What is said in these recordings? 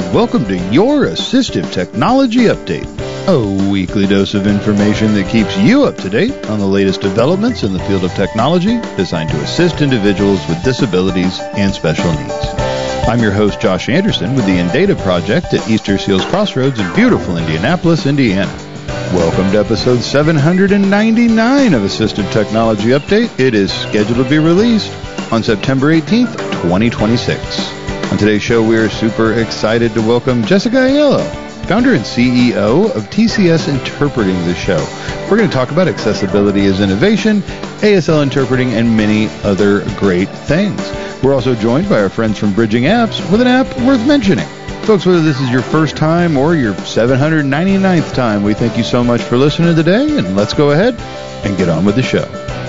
welcome to your Assistive Technology Update, a weekly dose of information that keeps you up to date on the latest developments in the field of technology designed to assist individuals with disabilities and special needs. I'm your host, Josh Anderson, with the Indata Project at Easter Seals Crossroads in beautiful Indianapolis, Indiana. Welcome to episode 799 of Assistive Technology Update. It is scheduled to be released on September 18th, 2026. On today's show, we are super excited to welcome Jessica Aiello, founder and CEO of TCS Interpreting the show. We're going to talk about accessibility as innovation, ASL interpreting, and many other great things. We're also joined by our friends from Bridging Apps with an app worth mentioning. Folks, whether this is your first time or your 799th time, we thank you so much for listening today, and let's go ahead and get on with the show.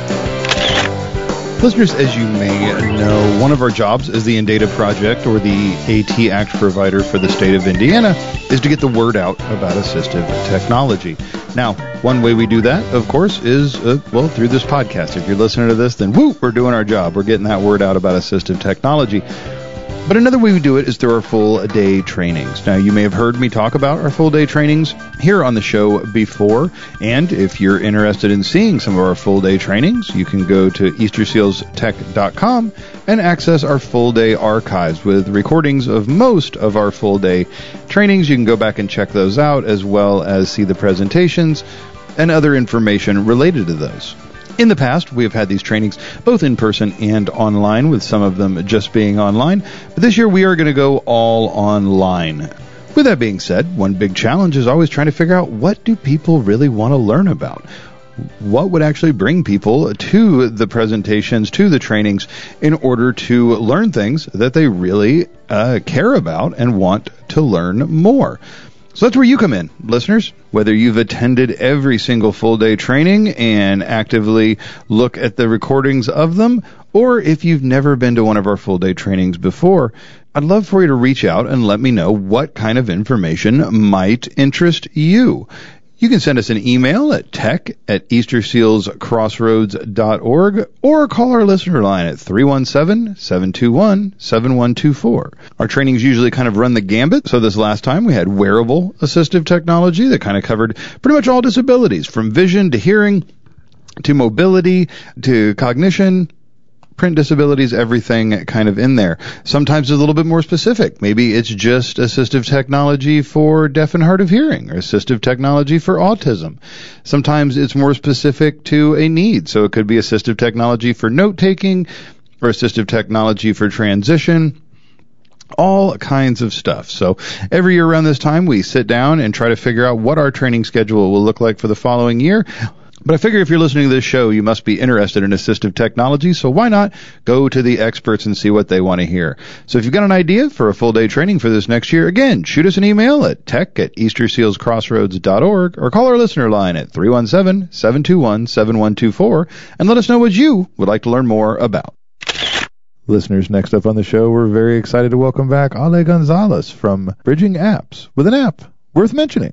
Listeners, as you may know, one of our jobs as the Indata Project, or the AT Act provider for the state of Indiana, is to get the word out about assistive technology. Now, one way we do that, of course, is, through this podcast. If you're listening to this, then we're doing our job. We're getting that word out about assistive technology. But another way we do it is through our full-day trainings. Now, you may have heard me talk about our full-day trainings here on the show before, and if you're interested in seeing some of our full-day trainings, you can go to eastersealstech.com and access our full-day archives with recordings of most of our full-day trainings. You can go back and check those out, as well as see the presentations and other information related to those. In the past, we have had these trainings both in person and online, with some of them just being online. But this year, we are going to go all online. With that being said, one big challenge is always trying to figure out, what do people really want to learn about? What would actually bring people to the presentations, to the trainings, in order to learn things that they really care about and want to learn more? So that's where you come in, listeners. Whether you've attended every single full-day training and actively look at the recordings of them, or if you've never been to one of our full-day trainings before, I'd love for you to reach out and let me know what kind of information might interest you. You can send us an email at tech@eastersealscrossroads.org or call our listener line at 317-721-7124. Our trainings usually kind of run the gambit. So this last time we had wearable assistive technology that kind of covered pretty much all disabilities, from vision to hearing to mobility to cognition, print disabilities, everything kind of in there. Sometimes it's a little bit more specific. Maybe it's just assistive technology for deaf and hard of hearing, or assistive technology for autism. Sometimes it's more specific to a need. So it could be assistive technology for note-taking or assistive technology for transition. All kinds of stuff. So every year around this time, we sit down and try to figure out what our training schedule will look like for the following year. But I figure if you're listening to this show, you must be interested in assistive technology, so why not go to the experts and see what they want to hear? So if you've got an idea for a full-day training for this next year, again, shoot us an email at tech@eastersealscrossroads.org or call our listener line at 317-721-7124 and let us know what you would like to learn more about. Listeners, next up on the show, we're very excited to welcome back Ale Gonzalez from Bridging Apps with an app worth mentioning.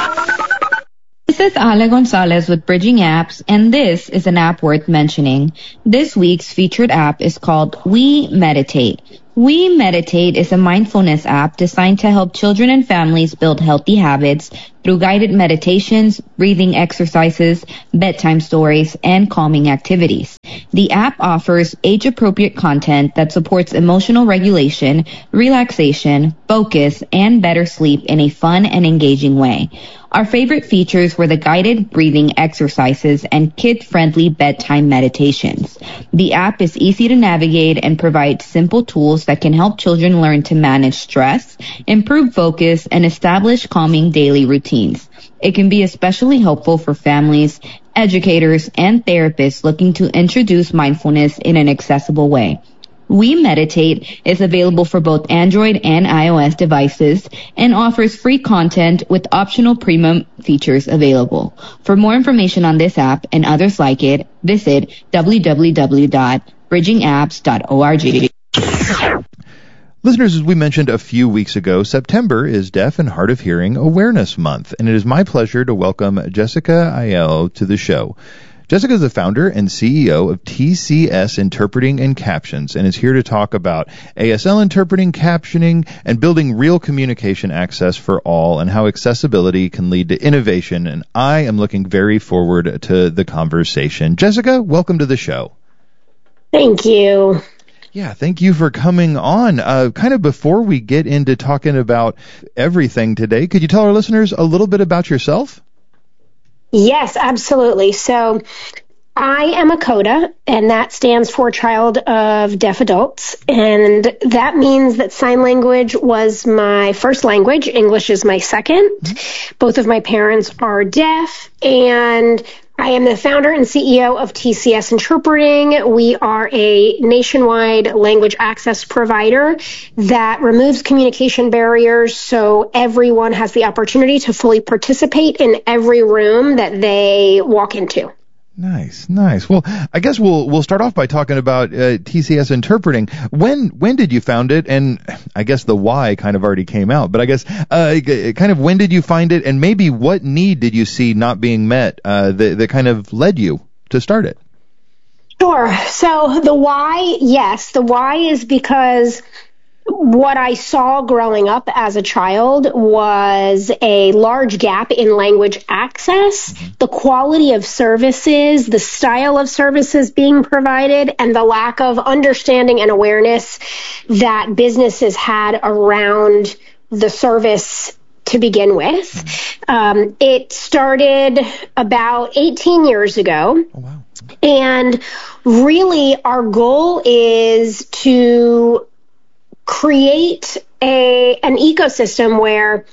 This is Ale Gonzalez with Bridging Apps, and this is an app worth mentioning. This week's featured app is called We Meditate. We Meditate is a mindfulness app designed to help children and families build healthy habits through guided meditations, breathing exercises, bedtime stories, and calming activities. The app offers age-appropriate content that supports emotional regulation, relaxation, focus, and better sleep in a fun and engaging way. Our favorite features were the guided breathing exercises and kid-friendly bedtime meditations. The app is easy to navigate and provides simple tools that can help children learn to manage stress, improve focus, and establish calming daily routines. It can be especially helpful for families, educators, and therapists looking to introduce mindfulness in an accessible way. We Meditate is available for both Android and iOS devices and offers free content with optional premium features available. For more information on this app and others like it, visit www.bridgingapps.org. Listeners, as we mentioned a few weeks ago, September is Deaf and Hard of Hearing Awareness Month, and it is my pleasure to welcome Jessica Aiello to the show. Jessica is the founder and CEO of TCS Interpreting and Captions and is here to talk about ASL interpreting, captioning, and building real communication access for all and how accessibility can lead to innovation. And I am looking very forward to the conversation. Jessica, welcome to the show. Thank you. Yeah, thank you for coming on. Kind of before we get into talking about everything today, could you tell our listeners a little bit about yourself? Yes, absolutely. So I am a CODA, and that stands for Child of Deaf Adults. And that means that sign language was my first language. English is my second. Both of my parents are deaf, and I am the founder and CEO of TCS Interpreting. We are a nationwide language access provider that removes communication barriers so everyone has the opportunity to fully participate in every room that they walk into. Nice. Well, I guess we'll start off by talking about TCS Interpreting. When did you found it? And I guess the why kind of already came out, but I guess kind of when did you find it, and maybe what need did you see not being met that kind of led you to start it? Sure. So the why is because what I saw growing up as a child was a large gap in language access, the quality of services, the style of services being provided, and the lack of understanding and awareness that businesses had around the service to begin with. It started about 18 years ago. Oh, wow. And really our goal is to create an ecosystem where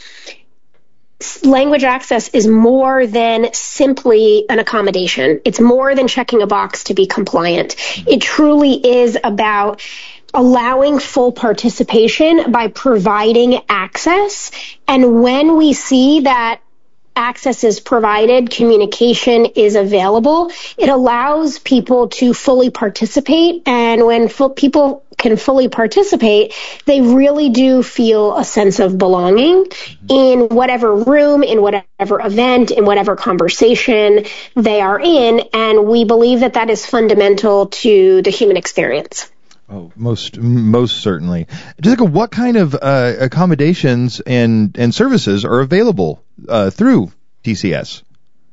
language access is more than simply an accommodation. It's more than checking a box to be compliant. It truly is about allowing full participation by providing access. And when we see that access is provided, communication is available, it allows people to fully participate. And when people can fully participate, they really do feel a sense of belonging in whatever room, in whatever event, in whatever conversation they are in. And we believe that that is fundamental to the human experience. Oh, most certainly. Jessica, what kind of accommodations and services are available through TCS?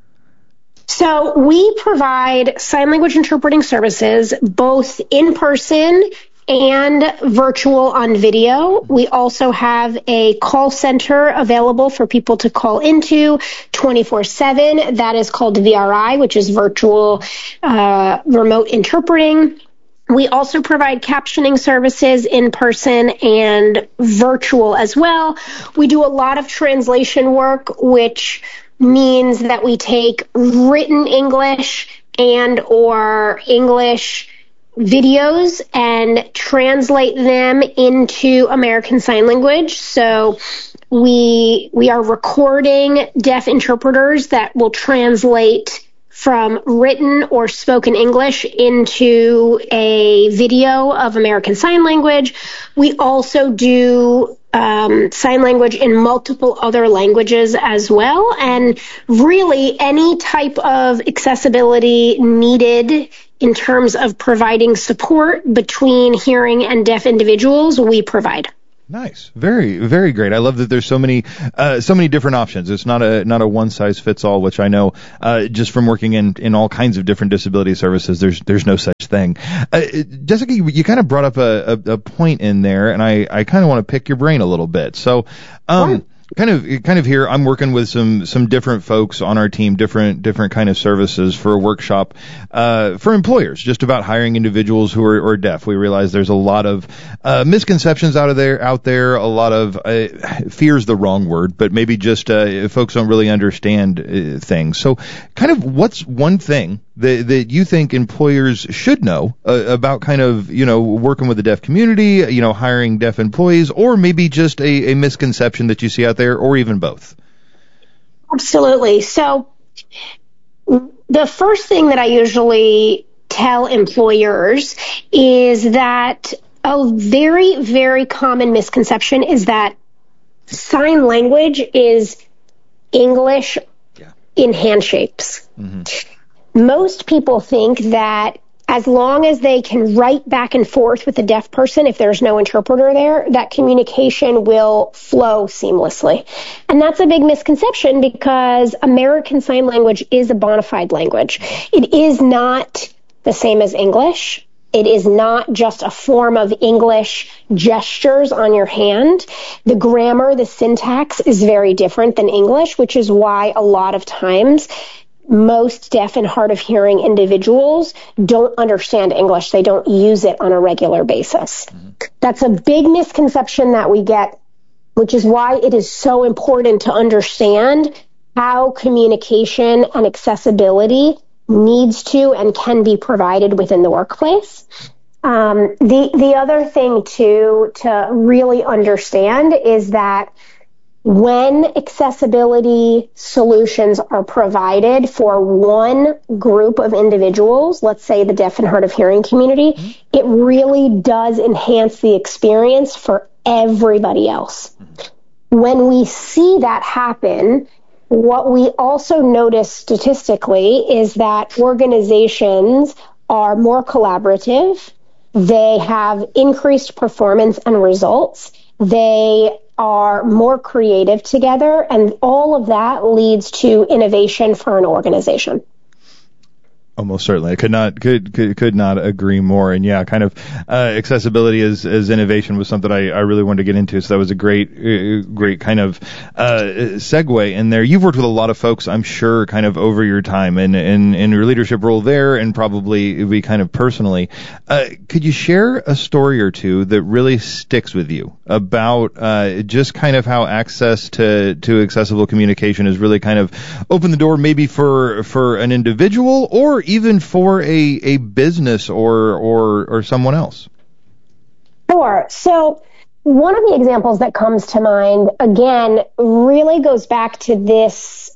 So we provide sign language interpreting services both in person and virtual on video. We also have a call center available for people to call into 24/7. That is called VRI, which is virtual remote interpreting. We also provide captioning services in person and virtual as well. We do a lot of translation work, which means that we take written English and or English videos and translate them into American Sign Language. So we are recording deaf interpreters that will translate from written or spoken English into a video of American Sign Language. We also do sign language in multiple other languages as well. And really any type of accessibility needed in terms of providing support between hearing and deaf individuals, we provide. Nice. Very, very great. I love that there's so many different options. It's not a one size fits all, which I know, just from working in all kinds of different disability services, there's no such thing. Jessica, you kind of brought up a point in there, and I kind of want to pick your brain a little bit. So, kind of here, I'm working with some different folks on our team, different kind of services for a workshop, for employers, just about hiring individuals who are deaf. We realize there's a lot of, misconceptions out there, a lot of, fear's the wrong word, but maybe just, folks don't really understand, things. So kind of what's one thing that you think employers should know about kind of, working with the deaf community, hiring deaf employees, or maybe just a misconception that you see out there, or even both? Absolutely. So the first thing that I usually tell employers is that a very, very common misconception is that sign language is English in hand shapes. Mm-hmm. most people think that as long as they can write back and forth with the deaf person, if there's no interpreter there, that communication will flow seamlessly. And that's a big misconception because American Sign Language is a bona fide language. It is not the same as English. It is not just a form of English gestures on your hand. The grammar, the syntax is very different than English, which is why a lot of times most deaf and hard of hearing individuals don't understand English. They don't use it on a regular basis. That's a big misconception that we get, which is why it is so important to understand how communication and accessibility needs to and can be provided within the workplace. The other thing to really understand is that when accessibility solutions are provided for one group of individuals, let's say the deaf and hard of hearing community, it really does enhance the experience for everybody else. When we see that happen, what we also notice statistically is that organizations are more collaborative. They have increased performance and results. They are more creative together, and all of that leads to innovation for an organization. Almost certainly. I could not agree more. And yeah, kind of accessibility as innovation was something I really wanted to get into. So that was a great kind of segue in there. You've worked with a lot of folks, I'm sure, kind of over your time and in your leadership role there, and probably we kind of personally. Could you share a story or two that really sticks with you about just kind of how access to accessible communication has really kind of opened the door maybe for an individual or even for a business or someone else? Sure. So one of the examples that comes to mind, again, really goes back to this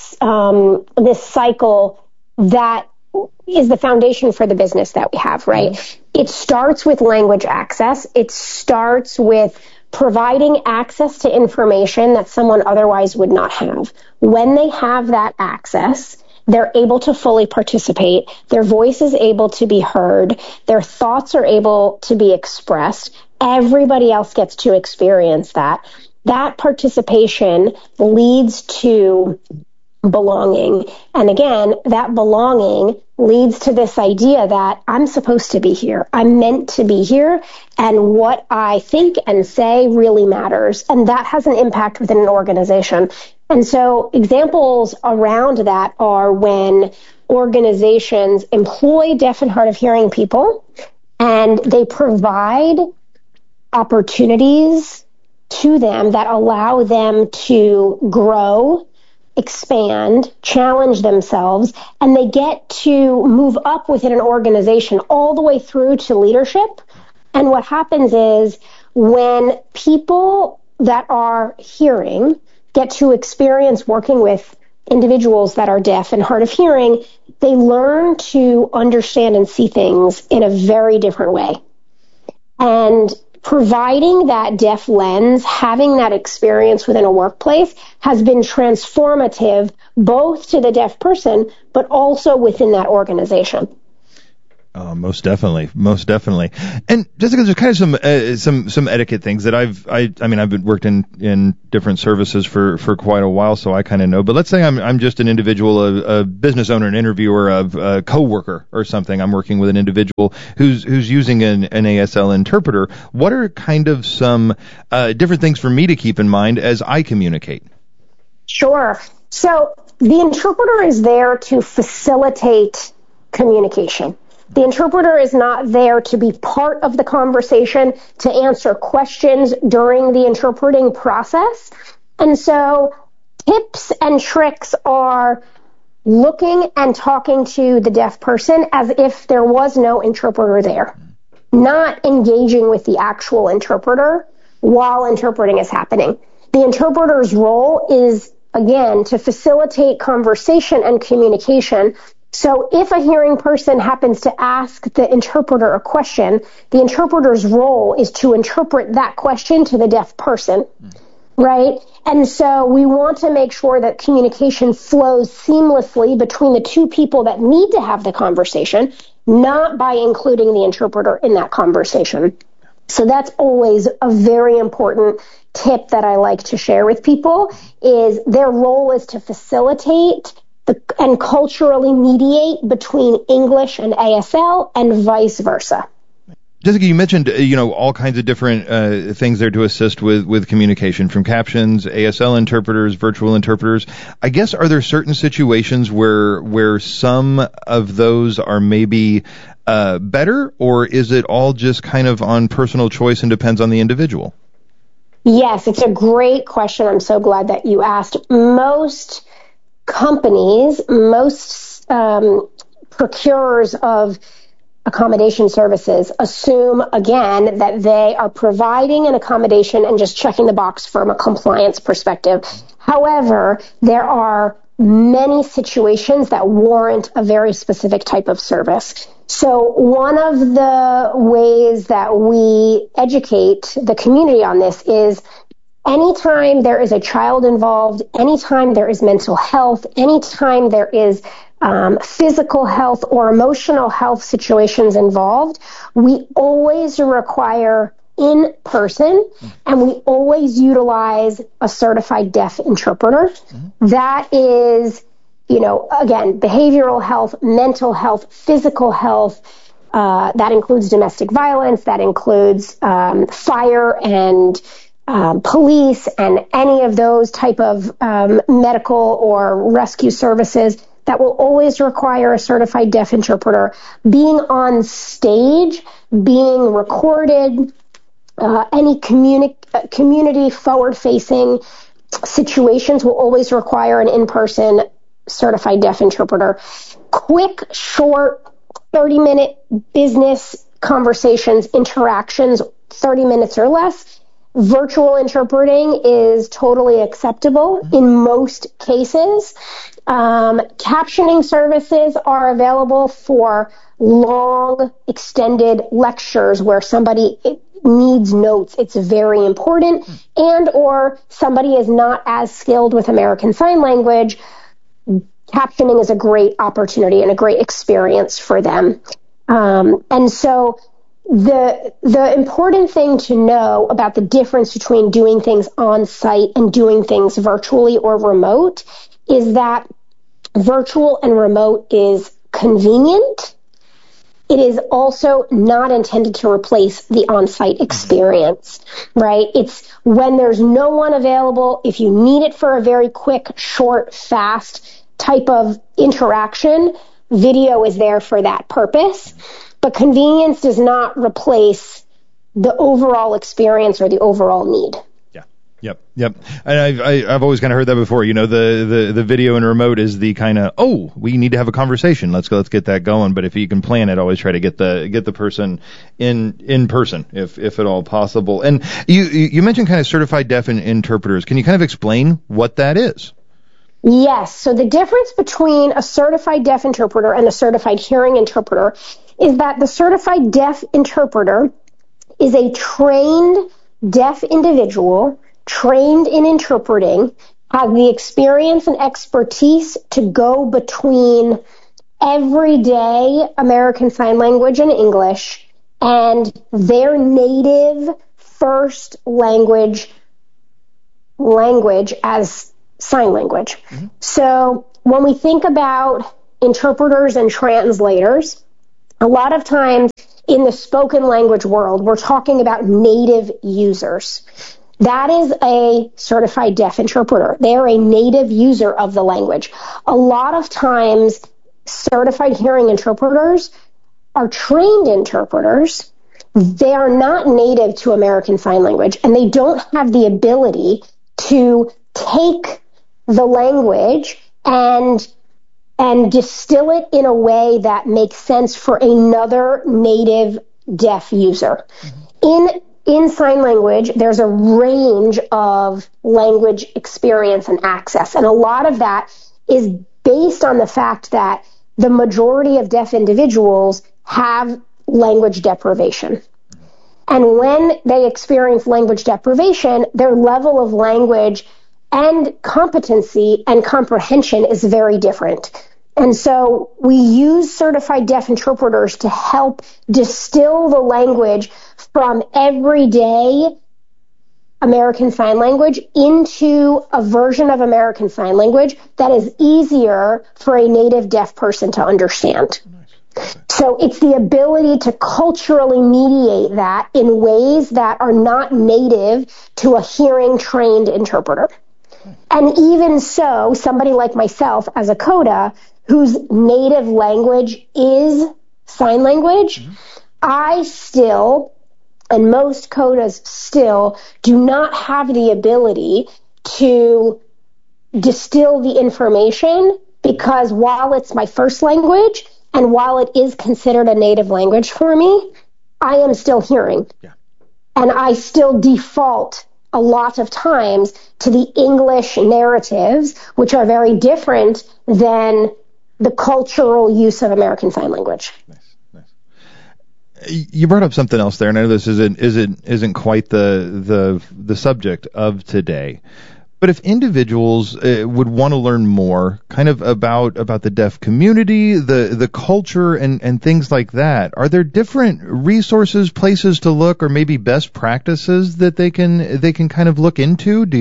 cycle that is the foundation for the business that we have, right? It starts with language access. It starts with providing access to information that someone otherwise would not have. When they have that access, they're able to fully participate. Their voice is able to be heard. Their thoughts are able to be expressed. Everybody else gets to experience that. That participation leads to belonging. And again, that belonging leads to this idea that I'm supposed to be here. I'm meant to be here. And what I think and say really matters. And that has an impact within an organization. And so examples around that are when organizations employ deaf and hard of hearing people and they provide opportunities to them that allow them to grow, expand, challenge themselves, and they get to move up within an organization all the way through to leadership. And what happens is when people that are hearing get to experience working with individuals that are deaf and hard of hearing, they learn to understand and see things in a very different way. And providing that deaf lens, having that experience within a workplace has been transformative both to the deaf person, but also within that organization. Most definitely. And Jessica, there's kind of some etiquette things that I've been worked in different services for quite a while, so I kind of know. But let's say I'm just an individual, a business owner, an interviewer, a coworker or something. I'm working with an individual who's using an ASL interpreter. What are kind of some different things for me to keep in mind as I communicate? Sure. So the interpreter is there to facilitate communication. The interpreter is not there to be part of the conversation, to answer questions during the interpreting process. And so tips and tricks are looking and talking to the deaf person as if there was no interpreter there, not engaging with the actual interpreter while interpreting is happening. The interpreter's role is, again, to facilitate conversation and communication. So if a hearing person happens to ask the interpreter a question, the interpreter's role is to interpret that question to the deaf person. right? And so we want to make sure that communication flows seamlessly between the two people that need to have the conversation, not by including the interpreter in that conversation. So that's always a very important tip that I like to share with people, is their role is to facilitate and culturally mediate between English and ASL and vice versa. Jessica, you mentioned, all kinds of different things there to assist with communication, from captions, ASL interpreters, virtual interpreters. I guess, are there certain situations where some of those are maybe better, or is it all just kind of on personal choice and depends on the individual? Yes, it's a great question. I'm so glad that you asked. Most companies, most procurers of accommodation services assume, again, that they are providing an accommodation and just checking the box from a compliance perspective. However, there are many situations that warrant a very specific type of service. So one of the ways that we educate the community on this is anytime there is a child involved, anytime there is mental health, anytime there is physical health or emotional health situations involved, we always require in person, and we always utilize a certified deaf interpreter. That is, again, behavioral health, mental health, physical health. That includes domestic violence. That includes fire and police and any of those type of medical or rescue services. That will always require a certified deaf interpreter. Being on stage, being recorded, any community forward-facing situations will always require an in-person certified deaf interpreter. Quick, short, 30-minute business conversations, interactions, 30 minutes or less. Virtual interpreting is totally acceptable in most cases. Captioning services are available for long, extended lectures where somebody needs notes. It's very important. And or somebody is not as skilled with American Sign Language. Captioning is a great opportunity and a great experience for them. And so the important thing to know about the difference between doing things on site and doing things virtually or remote is that virtual and remote is convenient. It is also not intended to replace the on-site experience, right? It's when there's no one available, if you need it for a very quick, short, fast type of interaction, video is there for that purpose. But convenience does not replace the overall experience or the overall need. Yep. And I've always kind of heard that before. The video and remote is the kind of, we need to have a conversation. Let's get that going. But if you can plan it, always try to get the person in person, if at all possible. And you mentioned kind of certified deaf interpreters. Can you kind of explain what that is? Yes. So the difference between a certified deaf interpreter and a certified hearing interpreter is that the certified deaf interpreter is a trained deaf individual, trained in interpreting, have the experience and expertise to go between everyday American Sign Language and English and their native first language as sign language. So when we think about interpreters and translators, a lot of times in the spoken language world, we're talking about native users. That is a certified deaf interpreter. They are a native user of the language. A lot of times, certified hearing interpreters are trained interpreters. They are not native to American Sign Language, and they don't have the ability to take the language and distill it in a way that makes sense for another native deaf user. In sign language, there's a range of language experience and access, and a lot of that is based on the fact that the majority of deaf individuals have language deprivation. And when they experience language deprivation, their level of language and competency and comprehension is very different. And so we use certified deaf interpreters to help distill the language from everyday American Sign Language into a version of American Sign Language that is easier for a native deaf person to understand. So it's the ability to culturally mediate that in ways that are not native to a hearing trained interpreter. And even so, somebody like myself as a CODA, whose native language is sign language, I still, and most CODAs still, do not have the ability to distill the information, because while it's my first language, and while it is considered a native language for me, I am still hearing. Yeah. And I still default a lot of times to the English narratives, which are very different than the cultural use of American Sign Language. Nice. You brought up something else there, and I know this isn't quite the subject of today. But if individuals would want to learn more kind of about the deaf community, the culture and things like that, are there different resources, places to look, or maybe best practices that they can kind of look into? Do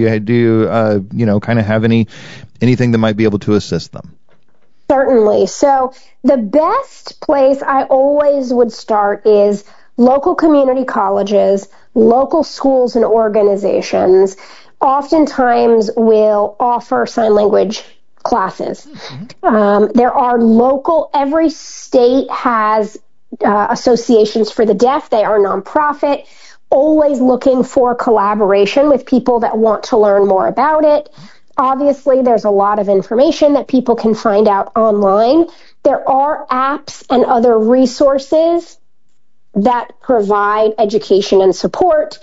you kind of have anything that might be able to assist them? Certainly. So the best place I always would start is local community colleges, local schools and organizations oftentimes will offer sign language classes. There are every state has associations for the deaf. They are nonprofit, always looking for collaboration with people that want to learn more about it. Obviously, there's a lot of information that people can find out online. There are apps and other resources that provide education and support.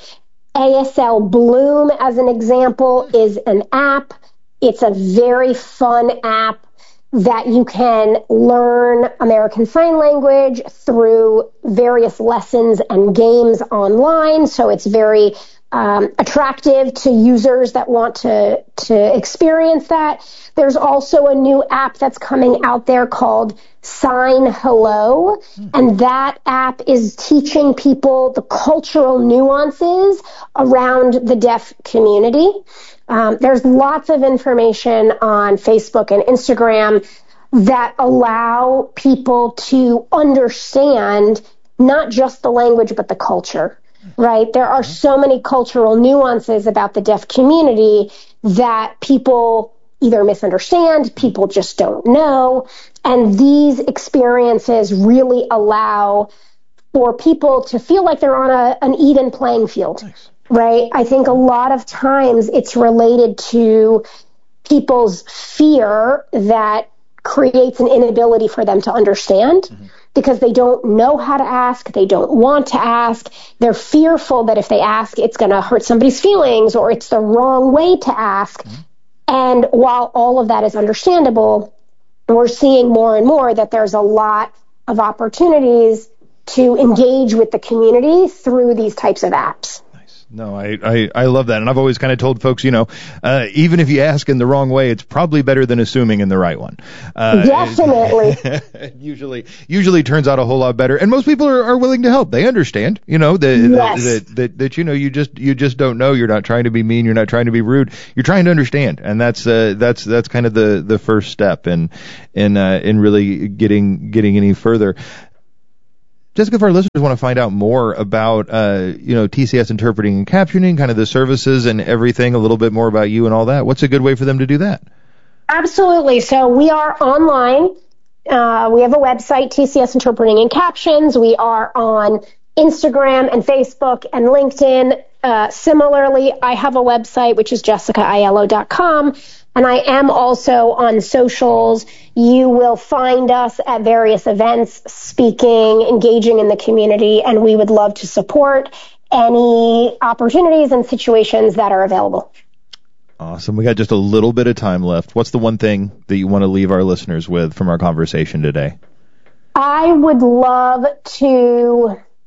ASL Bloom, as an example, is an app. It's a very fun app that you can learn American Sign Language through various lessons and games online. So it's very attractive to users that want to experience that. There's also a new app that's coming out there called Sign Hello, and that app is teaching people the cultural nuances around the deaf community. There's lots of information on Facebook and Instagram that allow people to understand not just the language, but the culture. Right? There are so many cultural nuances about the deaf community that people either misunderstand, people just don't know. And these experiences really allow for people to feel like they're on an even playing field. Nice. Right? I think a lot of times it's related to people's fear that creates an inability for them to understand. Because they don't know how to ask, they don't want to ask, they're fearful that if they ask, it's going to hurt somebody's feelings or it's the wrong way to ask. And while all of that is understandable, we're seeing more and more that there's a lot of opportunities to engage with the community through these types of apps. No, I love that. And I've always kind of told folks, even if you ask in the wrong way, it's probably better than assuming in the right one. Definitely. Usually turns out a whole lot better. And most people are willing to help. They understand, that you just don't know. You're not trying to be mean. You're not trying to be rude. You're trying to understand. And that's kind of the first step in really getting any further. Jessica, if our listeners want to find out more about, TCS interpreting and captioning, kind of the services and everything, a little bit more about you and all that, what's a good way for them to do that? Absolutely. So we are online. We have a website, TCS Interpreting and Captions. We are on Instagram and Facebook and LinkedIn. Similarly, I have a website, which is jessicaiello.com. And I am also on socials. You will find us at various events, speaking, engaging in the community, and we would love to support any opportunities and situations that are available. Awesome. We got just a little bit of time left. What's the one thing that you want to leave our listeners with from our conversation today? I would love to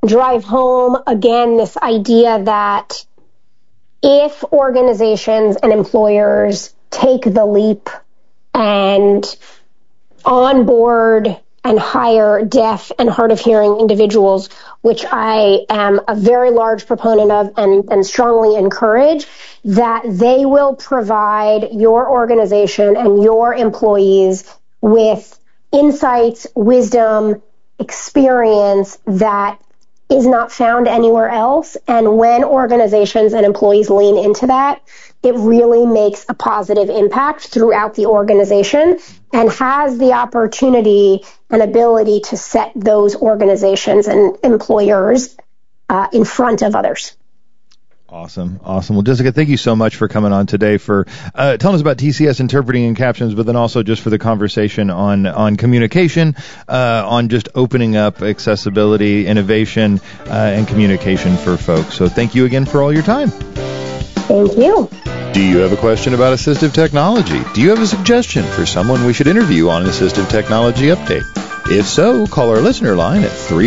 drive home, again, this idea that if organizations and employers take the leap and onboard and hire deaf and hard of hearing individuals, which I am a very large proponent of and strongly encourage, that they will provide your organization and your employees with insights, wisdom, experience that is not found anywhere else. And when organizations and employees lean into that, it really makes a positive impact throughout the organization and has the opportunity and ability to set those organizations and employers in front of others. Awesome. Well, Jessica, thank you so much for coming on today, for telling us about TCS interpreting and captions, but then also just for the conversation on communication, on just opening up accessibility, innovation, and communication for folks. So thank you again for all your time. Thank you. Do you have a question about assistive technology? Do you have a suggestion for someone we should interview on an Assistive Technology Update? If so, call our listener line at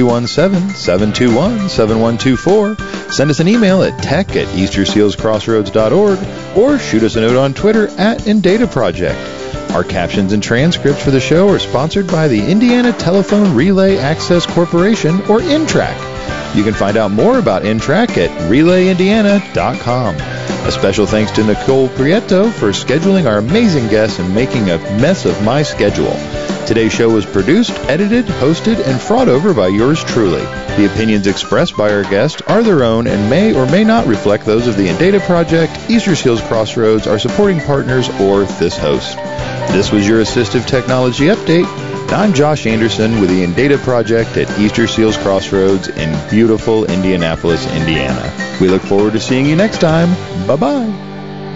317-721-7124. Send us an email at tech@eastersealscrossroads.org or shoot us a note on Twitter @InDataProject. Our captions and transcripts for the show are sponsored by the Indiana Telephone Relay Access Corporation, or INTRAC. You can find out more about INTRAC at relayindiana.com. A special thanks to Nicole Prieto for scheduling our amazing guests and making a mess of my schedule. Today's show was produced, edited, hosted, and fraught over by yours truly. The opinions expressed by our guests are their own and may or may not reflect those of the InData Project, Easter Seals Crossroads, our supporting partners, or this host. This was your Assistive Technology Update. I'm Josh Anderson with the InData Project at Easter Seals Crossroads in beautiful Indianapolis, Indiana. We look forward to seeing you next time. Bye-bye.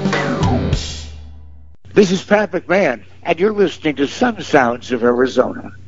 This is Pat McMahon, and you're listening to Some Sounds of Arizona.